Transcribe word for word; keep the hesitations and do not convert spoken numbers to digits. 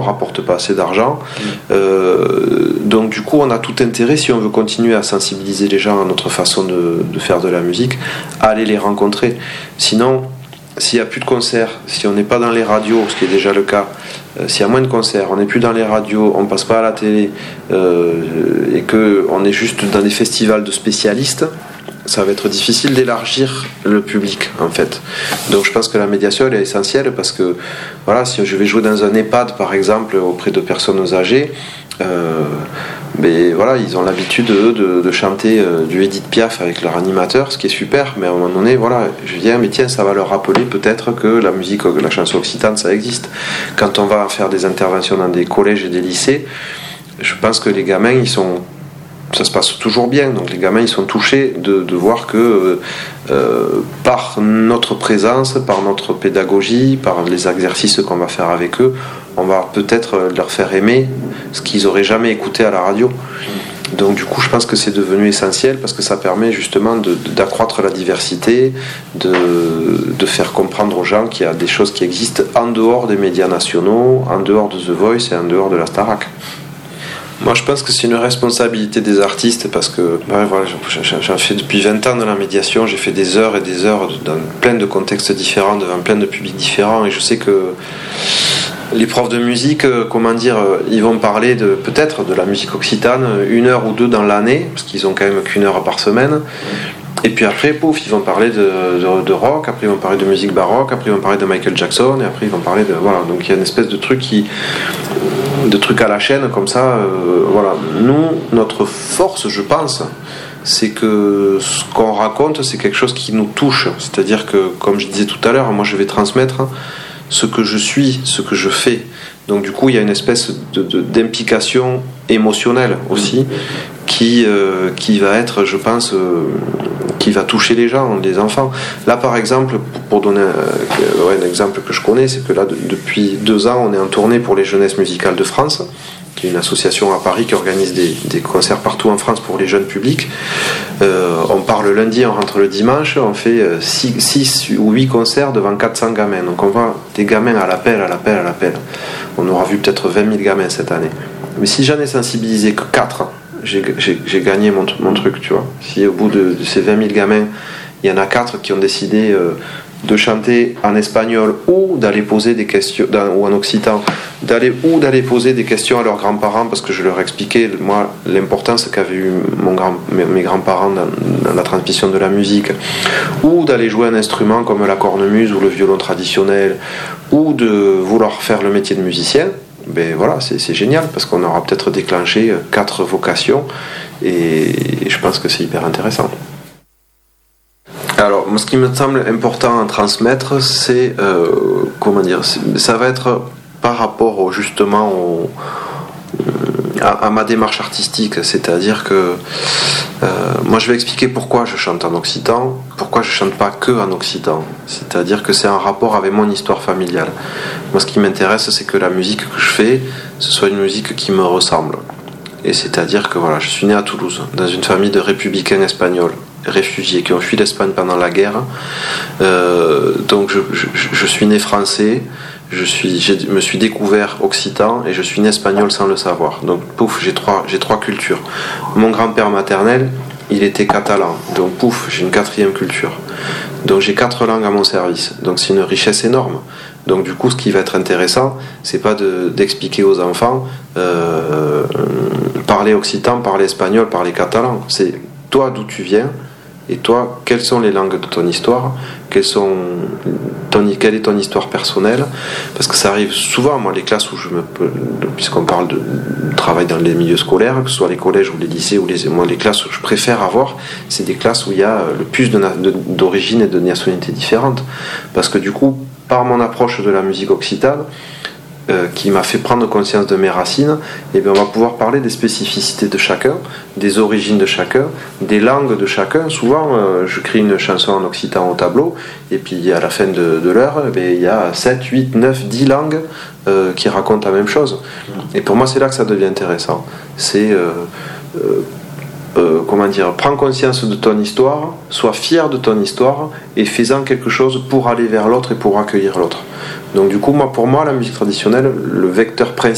rapporte pas assez d'argent. Euh, donc du coup, on a tout intérêt, si on veut continuer à sensibiliser les gens à notre façon de, de faire de la musique, à aller les rencontrer. Sinon, s'il n'y a plus de concerts, si on n'est pas dans les radios, ce qui est déjà le cas, euh, s'il y a moins de concerts, on n'est plus dans les radios, on ne passe pas à la télé, euh, et qu'on est juste dans des festivals de spécialistes, ça va être difficile d'élargir le public en fait. Donc je pense que la médiation elle est essentielle parce que voilà, si je vais jouer dans un EHPAD par exemple auprès de personnes âgées, euh, mais voilà, ils ont l'habitude de, de, de chanter euh, du Edith Piaf avec leur animateur, ce qui est super, mais à un moment donné, voilà, je dis, ah, mais tiens, ça va leur rappeler peut-être que la musique, la chanson occitane, ça existe. Quand on va faire des interventions dans des collèges et des lycées, je pense que les gamins, ils sont, ça se passe toujours bien, donc les gamins, ils sont touchés de, de voir que euh, par notre présence, par notre pédagogie, par les exercices qu'on va faire avec eux, on va peut-être leur faire aimer ce qu'ils n'auraient jamais écouté à la radio. Donc du coup je pense que c'est devenu essentiel parce que ça permet justement de, de, d'accroître la diversité, de, de faire comprendre aux gens qu'il y a des choses qui existent en dehors des médias nationaux, en dehors de The Voice et en dehors de la Starac. Moi je pense que c'est une responsabilité des artistes parce que ouais, voilà, j'en fais depuis vingt ans de la médiation, j'ai fait des heures et des heures dans plein de contextes différents, devant plein de publics différents et je sais que les profs de musique, comment dire, ils vont parler de peut-être de la musique occitane une heure ou deux dans l'année, parce qu'ils ont quand même qu'une heure par semaine. Et puis après, pouf, ils vont parler de, de, de rock, après ils vont parler de musique baroque, après ils vont parler de Michael Jackson, et après ils vont parler de voilà. Donc il y a une espèce de truc qui, de truc à la chaîne comme ça. Euh, voilà. Nous, notre force, je pense, c'est que ce qu'on raconte, c'est quelque chose qui nous touche. C'est-à-dire que, comme je disais tout à l'heure, moi je vais transmettre ce que je suis, ce que je fais. Donc du coup, il y a une espèce de, de, d'implication émotionnelle aussi qui, euh, qui va être, je pense, euh, qui va toucher les gens, les enfants. Là, par exemple, pour donner un, ouais, un exemple que je connais, c'est que là, de, depuis deux ans, on est en tournée pour les Jeunesses musicales de France, qui est une association à Paris qui organise des, des concerts partout en France pour les jeunes publics. Euh, on part le lundi, on rentre le dimanche, on fait six ou huit concerts devant quatre cents gamins. Donc on voit des gamins à l'appel, à l'appel, à l'appel. On aura vu peut-être vingt mille gamins cette année. Mais si j'en ai sensibilisé que quatre, j'ai, j'ai, j'ai gagné mon, mon truc, tu vois. Si au bout de, de ces vingt mille gamins, il y en a quatre qui ont décidé euh, de chanter en espagnol ou d'aller poser des questions, dans, ou en occitan, d'aller ou d'aller poser des questions à leurs grands-parents parce que je leur expliquais moi l'importance qu'avaient eu mon grand, mes, mes grands-parents dans, dans la transmission de la musique, ou d'aller jouer un instrument comme la cornemuse ou le violon traditionnel, ou de vouloir faire le métier de musicien. Ben voilà, c'est, c'est génial parce qu'on aura peut-être déclenché quatre vocations et, et je pense que c'est hyper intéressant. Alors, moi, ce qui me semble important à transmettre, c'est euh, comment dire, c'est, ça va être par rapport au, justement au, à, à ma démarche artistique, c'est-à-dire que euh, moi, je vais expliquer pourquoi je chante en occitan, pourquoi je chante pas que en occitan, c'est-à-dire que c'est en rapport avec mon histoire familiale. Moi, ce qui m'intéresse, c'est que la musique que je fais, ce soit une musique qui me ressemble. Et c'est-à-dire que voilà, je suis né à Toulouse, dans une famille de républicains espagnols, réfugiés qui ont fui l'Espagne pendant la guerre. Euh, donc je, je, je suis né français, je suis, je me suis découvert occitan et je suis né espagnol sans le savoir. Donc pouf, j'ai trois, j'ai trois cultures. Mon grand-père maternel, il était catalan, donc pouf, j'ai une quatrième culture. Donc j'ai quatre langues à mon service, donc c'est une richesse énorme. Donc du coup, ce qui va être intéressant, c'est pas de, d'expliquer aux enfants euh, parler occitan, parler espagnol, parler catalan. C'est toi d'où tu viens et toi, quelles sont les langues de ton histoire, quelles sont ton, quelle est ton histoire personnelle, parce que ça arrive souvent, moi, les classes où je me, puisqu'on parle de, de travail dans les milieux scolaires, que ce soit les collèges ou les lycées ou les, moi, les classes où je préfère avoir, c'est des classes où il y a le plus de, de, d'origine et de nationalités différentes, parce que du coup, par mon approche de la musique occitane, euh, qui m'a fait prendre conscience de mes racines, et bien on va pouvoir parler des spécificités de chacun, des origines de chacun, des langues de chacun. Souvent, euh, je crée une chanson en occitan au tableau, et puis à la fin de, de l'heure, eh bien, il y a sept, huit, neuf, dix langues euh, qui racontent la même chose. Et pour moi, c'est là que ça devient intéressant. C'est... Euh, euh, Euh, comment dire, prends conscience de ton histoire, sois fier de ton histoire et fais-en quelque chose pour aller vers l'autre et pour accueillir l'autre. Donc du coup, moi, pour moi, la musique traditionnelle, le vecteur principal